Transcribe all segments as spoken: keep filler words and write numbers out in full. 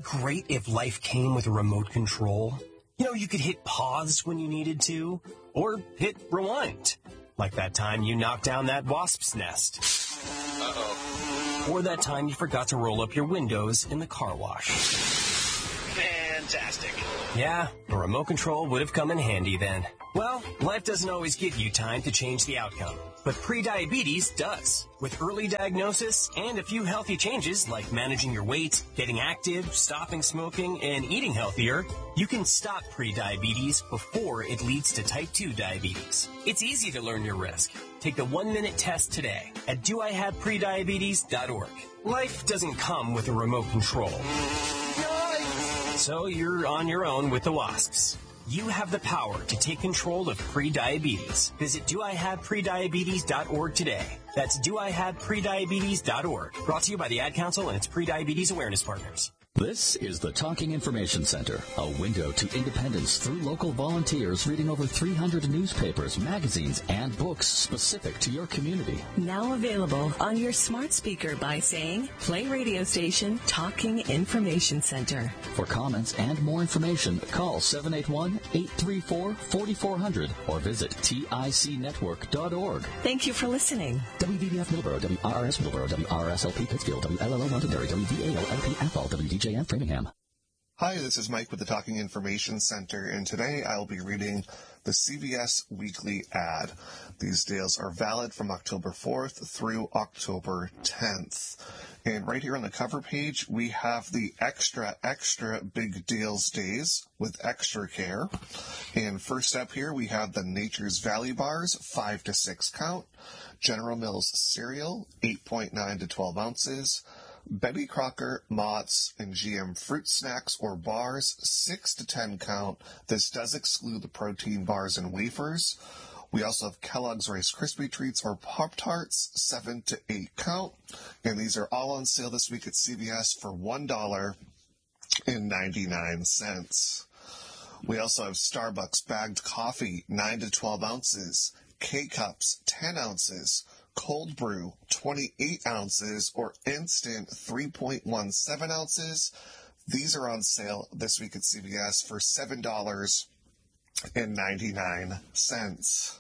great if life came with a remote control? You know, you could hit pause when you needed to, or hit rewind. Like that time you knocked down that wasp's nest. Uh-oh. Or that time you forgot to roll up your windows in the car wash. Fantastic. Yeah, a remote control would have come in handy then. Well, life doesn't always give you time to change the outcome, but prediabetes does. With early diagnosis and a few healthy changes like managing your weight, getting active, stopping smoking, and eating healthier, you can stop prediabetes before it leads to type two diabetes. It's easy to learn your risk. Take the one-minute test today at do I have prediabetes dot org. Life doesn't come with a remote control. So you're on your own with the wasps. You have the power to take control of prediabetes. Visit do I have prediabetes dot org today. That's do I have prediabetes dot org. Brought to you by the Ad Council and its Prediabetes Awareness Partners. This is the Talking Information Center, a window to independence through local volunteers reading over three hundred newspapers, magazines, and books specific to your community. Now available on your smart speaker by saying, play radio station Talking Information Center. For comments and more information, call seven eight one, eight three four, four four zero zero or visit tic network dot org. Thank you for listening. W V B F Middleborough, W R R S Middleborough, W R R S L P Pittsfield, W L L O Mountainberry, W V A L L P Athol, W D J M Framingham. Hi, this is Mike with the Talking Information Center, and today I'll be reading the C V S Weekly Ad. These deals are valid from October fourth through October tenth. And right here on the cover page, we have the extra, extra big deals days with extra care. And first up here, we have the Nature's Valley Bars, five to six count. General Mills cereal, eight point nine to twelve ounces. Betty Crocker, Mott's, and G M fruit snacks or bars, six to ten count. This does exclude the protein bars and wafers. We also have Kellogg's Rice Krispie Treats or Pop-Tarts, seven to eight count. And these are all on sale this week at C V S for one dollar and ninety-nine cents. We also have Starbucks bagged coffee, nine to twelve ounces. K-Cups, ten ounces. Cold brew, twenty-eight ounces, or instant, three point one seven ounces. These are on sale this week at C V S for seven dollars and ninety-nine cents.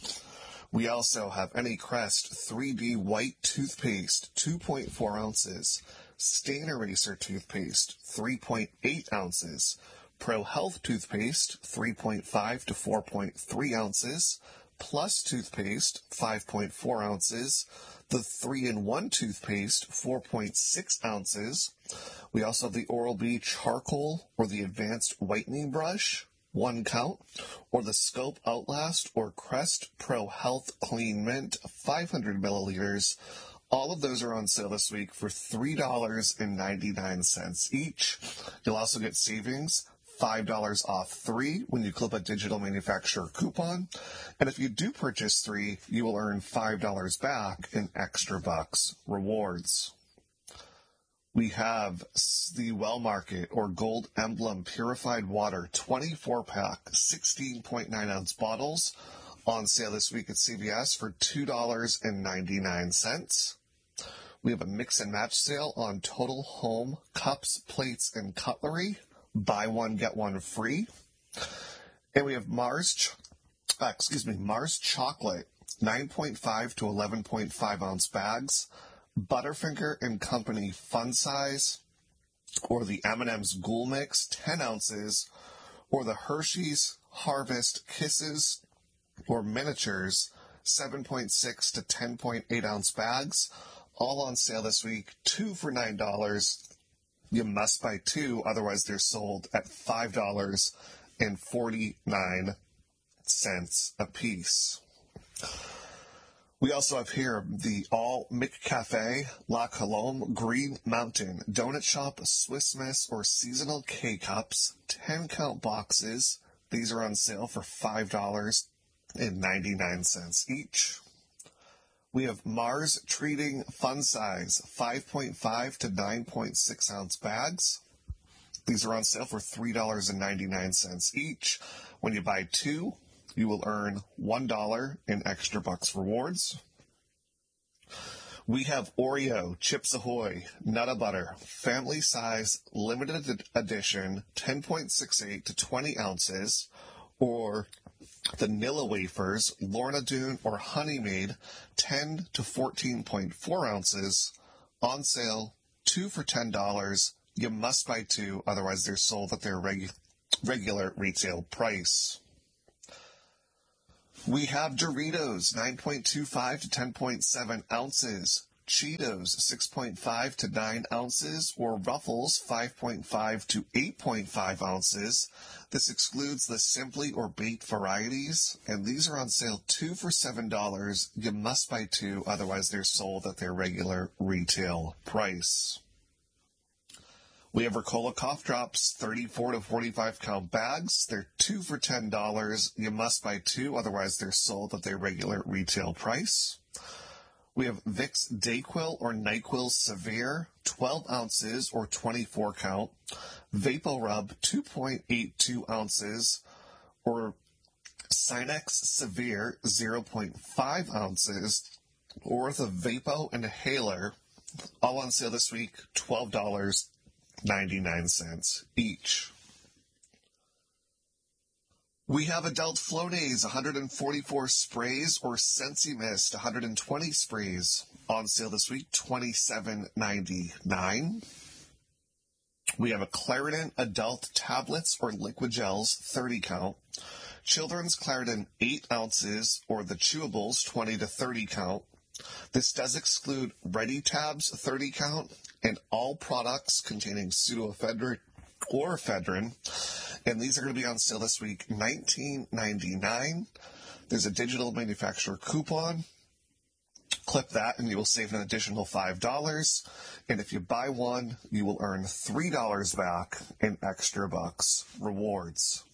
We also have Any Crest three D White Toothpaste, two point four ounces. Stain Eraser Toothpaste, three point eight ounces. Pro Health Toothpaste, three point five to four point three ounces. Plus Toothpaste, five point four ounces. The three in one Toothpaste, four point six ounces. We also have the Oral-B Charcoal or the Advanced Whitening Brush, one count. Or the Scope Outlast or Crest Pro Health Clean Mint, five hundred milliliters. All of those are on sale this week for three dollars and ninety-nine cents each. You'll also get savings, five dollars off three when you clip a digital manufacturer coupon. And if you do purchase three, you will earn five dollars back in extra bucks rewards. We have the Well Market or Gold Emblem Purified Water twenty-four pack, sixteen point nine ounce bottles on sale this week at C V S for two dollars and ninety-nine cents. We have a mix and match sale on Total Home cups, plates, and cutlery. Buy one, get one free. And we have Mars, ch- uh, excuse me, Mars Chocolate, nine point five to eleven point five ounce bags. Butterfinger and Company Fun Size, or the M and M's Ghoul Mix, ten ounces, or the Hershey's Harvest Kisses, or Miniatures, seven point six to ten point eight ounce bags, all on sale this week, two for nine dollars. You must buy two, otherwise they're sold at five dollars and forty-nine cents a piece. We also have here the All McCafe La Colombe Green Mountain Donut Shop Swiss Miss or Seasonal K-Cups, ten count boxes. These are on sale for five dollars and ninety-nine cents each. We have Mars Treating Fun Size, five point five to nine point six ounce bags. These are on sale for three dollars and ninety-nine cents each. When you buy two, you will earn one dollar in extra bucks rewards. We have Oreo, Chips Ahoy, Nutter Butter, family size, limited edition, ten point six eight to twenty ounces, or the Nilla wafers, Lorna Doone or Honey Maid, ten to fourteen point four ounces, on sale, two for ten dollars. You must buy two, otherwise they're sold at their regu- regular retail price. We have Doritos, nine point two five to ten point seven ounces, Cheetos, six point five to nine ounces, or Ruffles, five point five to eight point five ounces. This excludes the Simply or Baked varieties, and these are on sale two for seven dollars. You must buy two, otherwise they're sold at their regular retail price. We have Ricola Cough Drops, thirty-four to forty-five count bags. They're two for ten dollars. You must buy two, otherwise they're sold at their regular retail price. We have Vicks Dayquil or NyQuil Severe, twelve ounces or twenty-four count. VapoRub, two point eight two ounces, or Sinex Severe, zero point five ounces, or the Vapo Inhaler, all on sale this week, twelve dollars and ninety-nine cents each. We have Adult Flonase, one hundred forty-four sprays, or Sensi Mist, one hundred twenty sprays, on sale this week, twenty-seven ninety-nine. We have a Claritin Adult Tablets or Liquid Gels, thirty count. Children's Claritin, eight ounces, or the chewables, twenty to thirty count. This does exclude Ready Tabs, thirty count, and all products containing pseudoephedrine or ephedrine. And these are going to be on sale this week, nineteen ninety-nine. There's a digital manufacturer coupon. Clip that and you will save an additional five dollars. And if you buy one, you will earn three dollars back in extra bucks rewards.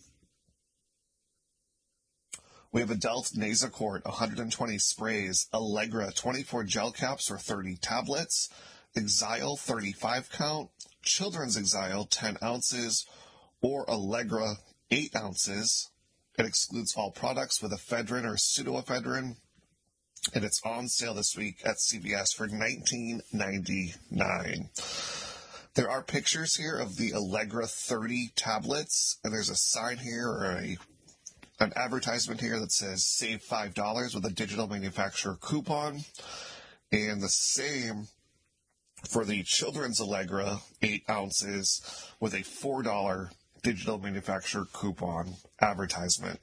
We have Adult Nasacort, one hundred twenty sprays, Allegra, twenty-four gel caps or thirty tablets, Exile, thirty-five count, Children's Exile, ten ounces, or Allegra, eight ounces. It excludes all products with ephedrine or pseudoephedrine, and it's on sale this week at C V S for nineteen ninety-nine. There are pictures here of the Allegra thirty tablets, and there's a sign here or a an advertisement here that says save five dollars with a digital manufacturer coupon, and the same for the Children's Allegra, eight ounces, with a four dollars digital manufacturer coupon advertisement.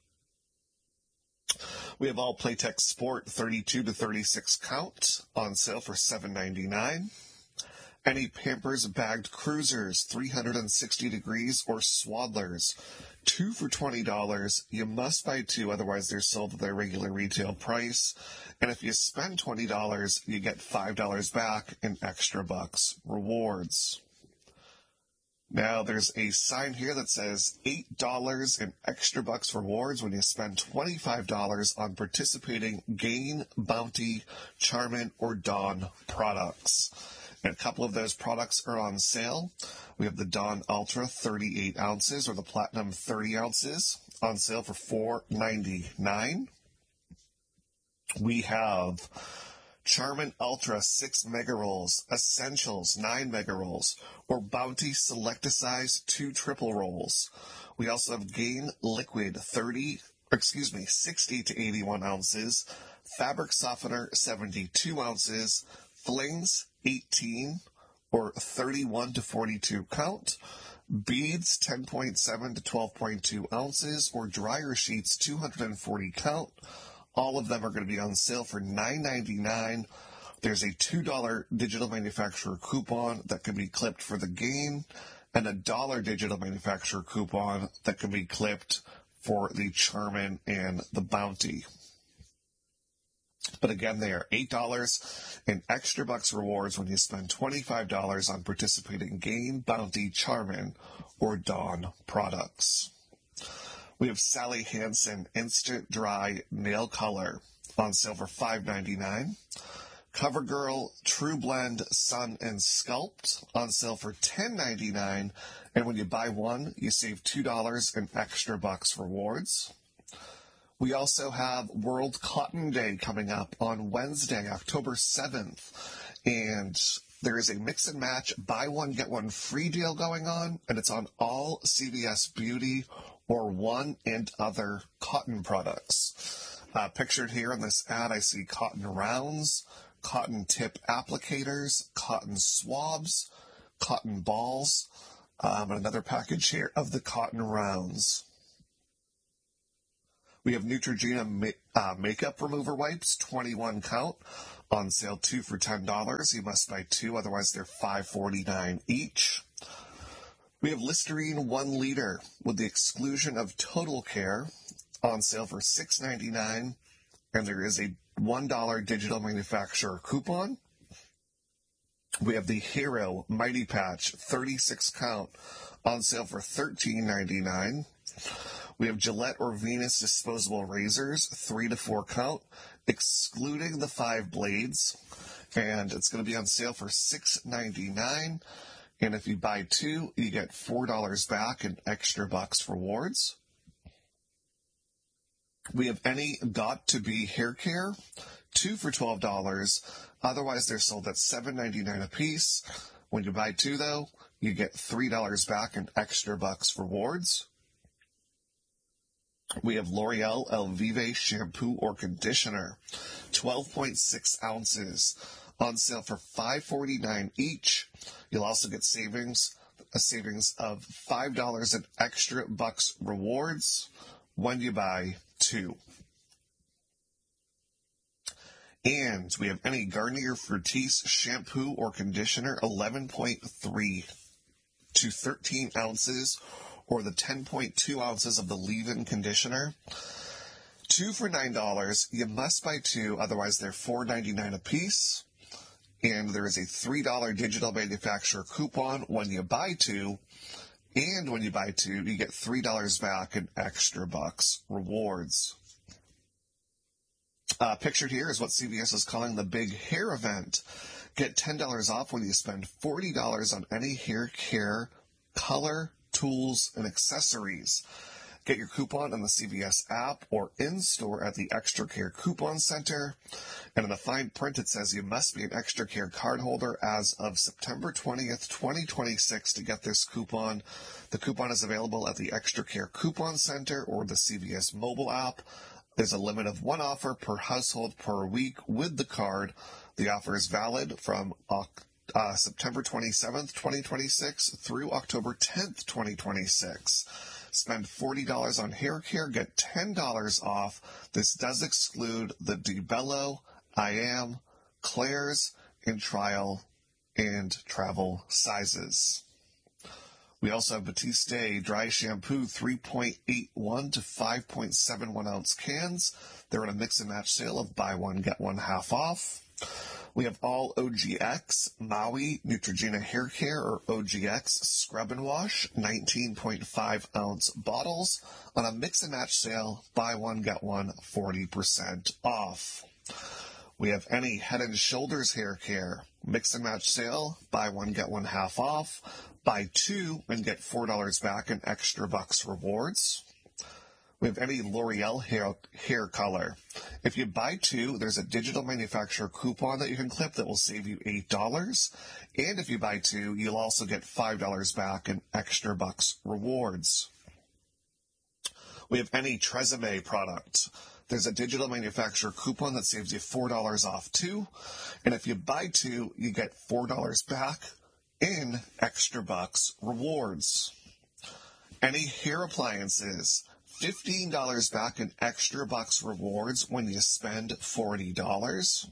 We have all Playtex Sport, thirty-two to thirty-six count, on sale for seven ninety-nine. Any Pampers Bagged Cruisers, three hundred sixty degrees, or Swaddlers, two for twenty dollars. You must buy two, otherwise they're sold at their regular retail price. And if you spend twenty dollars, you get five dollars back in extra bucks rewards. Now, there's a sign here that says eight dollars in extra bucks rewards when you spend twenty-five dollars on participating Gain, Bounty, Charmin, or Dawn products. And a couple of those products are on sale. We have the Dawn Ultra thirty-eight ounces or the Platinum thirty ounces on sale for four ninety-nine. We have Charmin Ultra six mega rolls, Essentials nine mega rolls, or Bounty Selecticize two triple rolls. We also have Gain Liquid thirty, excuse me, sixty to eighty-one ounces, Fabric Softener seventy-two ounces, Flings eighteen or thirty-one to forty-two count, Beads ten point seven to twelve point two ounces, or Dryer Sheets two hundred forty count. All of them are going to be on sale for nine ninety-nine. There's a two dollars digital manufacturer coupon that can be clipped for the Gain, and a dollar digital manufacturer coupon that can be clipped for the Charmin and the Bounty. But again, they are eight dollars in extra bucks rewards when you spend twenty-five dollars on participating Gain, Bounty, Charmin, or Dawn products. We have Sally Hansen Instant Dry Nail Color on sale for five ninety-nine. CoverGirl True Blend Sun and Sculpt on sale for ten ninety-nine. And when you buy one, you save two dollars in extra bucks rewards. We also have World Cotton Day coming up on Wednesday, October seventh. And there is a mix and match, buy one, get one free deal going on. And it's on all C V S Beauty or One and Other cotton products. Uh, pictured here in this ad, I see cotton rounds, cotton tip applicators, cotton swabs, cotton balls, um, and another package here of the cotton rounds. We have Neutrogena ma- uh, makeup remover wipes, twenty-one count, on sale two for ten dollars. You must buy two, otherwise they're five forty-nine each. We have Listerine one liter with the exclusion of Total Care, on sale for six ninety-nine, and there is a one dollar digital manufacturer coupon. We have the Hero Mighty Patch thirty-six count, on sale for thirteen ninety-nine. We have Gillette or Venus disposable razors, three to four count, excluding the five blades, and it's going to be on sale for six ninety-nine. And if you buy two, you get four dollars back in extra bucks rewards. We have any Got to Be hair care, two for twelve dollars. Otherwise, they're sold at seven ninety-nine a piece. When you buy two, though, you get three dollars back in extra bucks rewards. We have L'Oreal Elvive shampoo or conditioner, twelve point six ounces, on sale for five forty-nine each. You'll also get savings, a savings of five dollars in extra bucks rewards when you buy two. And we have any Garnier Fructis shampoo or conditioner, eleven point three to thirteen ounces, or the ten point two ounces of the leave-in conditioner. Two for nine dollars. You must buy two, otherwise they're four ninety-nine a piece. And there is a three dollar digital manufacturer coupon when you buy two. And when you buy two, you get three dollars back in extra bucks rewards. Uh, pictured here is what C V S is calling the Big Hair Event. Get ten dollars off when you spend forty dollars on any hair care, color, tools, and accessories. Get your coupon on the C V S app or in-store at the Extra Care Coupon Center. And in the fine print, it says you must be an Extra Care card holder as of September twentieth, twenty twenty-six to get this coupon. The coupon is available at the Extra Care Coupon Center or the C V S mobile app. There's a limit of one offer per household per week with the card. The offer is valid from uh, September twenty-seventh, twenty twenty-six through October tenth, twenty twenty-six. Spend forty dollars on hair care, get ten dollars off. This does exclude the DeBello, I Am, Claire's, in trial and travel sizes. We also have Batiste dry shampoo, three point eight one to five point seven one ounce cans. They're in a mix and match sale of buy one, get one half off. We have all O G X Maui Neutrogena Hair Care, or O G X Scrub and Wash, nineteen point five ounce bottles on a mix and match sale, buy one, get one, forty percent off. We have any Head and Shoulders Hair Care, mix and match sale, buy one, get one half off. Buy two and get four dollars back in extra bucks rewards. We have any L'Oreal hair, hair color. If you buy two, there's a digital manufacturer coupon that you can clip that will save you eight dollars. And if you buy two, you'll also get five dollars back in extra bucks rewards. We have any Tresemme product. There's a digital manufacturer coupon that saves you four dollars off two. And if you buy two, you get four dollars back in extra bucks rewards. Any hair appliances, fifteen dollars back in extra bucks rewards when you spend forty dollars.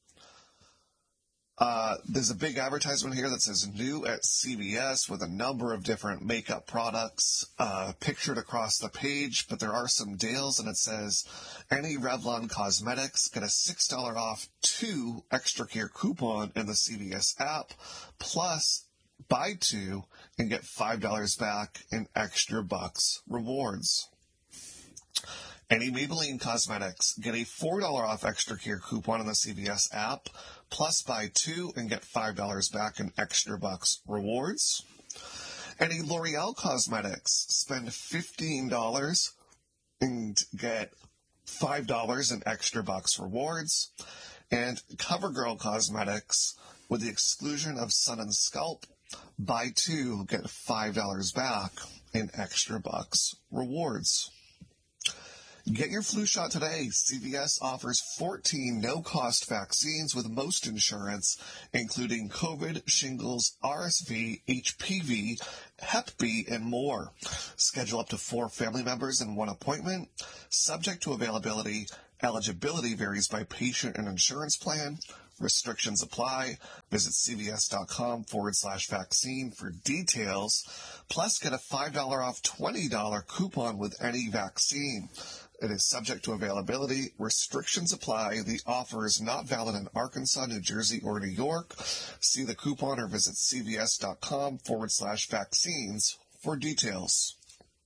Uh, there's a big advertisement here that says new at C V S with a number of different makeup products uh, pictured across the page, but there are some deals, and it says any Revlon Cosmetics, get a six dollars off two Extra Care coupon in the C V S app, plus buy two and get five dollars back in extra bucks rewards. Any Maybelline Cosmetics, get a four dollars off Extra Care coupon in the C V S app, plus buy two and get five dollars back in extra bucks rewards. Any L'Oreal Cosmetics, spend fifteen dollars and get five dollars in extra bucks rewards. And CoverGirl Cosmetics, with the exclusion of Sun and Scalp, buy two, get five dollars back in extra bucks rewards. Get your flu shot today. C V S offers fourteen no-cost vaccines with most insurance, including COVID, shingles, R S V, H P V, Hep B, and more. Schedule up to four family members in one appointment. Subject to availability. Eligibility varies by patient and insurance plan. Restrictions apply. Visit cvs.com forward slash vaccine for details. Plus, get a five dollars off twenty dollars coupon with any vaccine. It is subject to availability. Restrictions apply. The offer is not valid in Arkansas, New Jersey, or New York. See the coupon or visit cvs.com forward slash vaccines for details.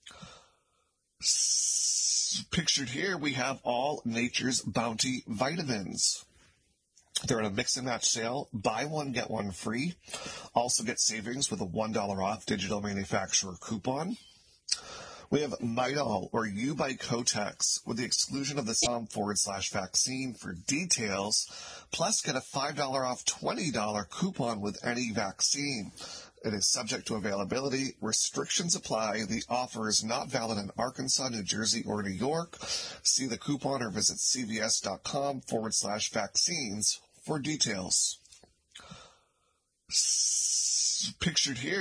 Pictured here, we have all Nature's Bounty vitamins. They're in a mix and match sale. Buy one, get one free. Also get savings with a one dollar off digital manufacturer coupon. We have Midol, or U by Kotex, with the exclusion of the com forward slash vaccine for details. Plus, get a five dollars off twenty dollars coupon with any vaccine. It is subject to availability. Restrictions apply. The offer is not valid in Arkansas, New Jersey, or New York. See the coupon or visit cvs.com forward slash vaccines for details. Pictured here.